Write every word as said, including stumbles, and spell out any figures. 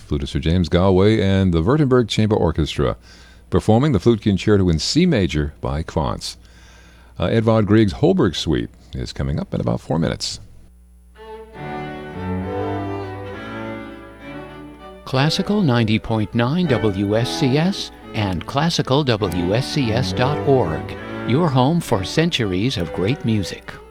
flutist Sir James Galway and the Württemberg Chamber Orchestra, performing the Flute Concerto in C major by Quantz. Uh, Edvard Grieg's Holberg Suite is coming up in about four minutes. Classical ninety point nine W S C S and classical W S C S dot org, your home for centuries of great music.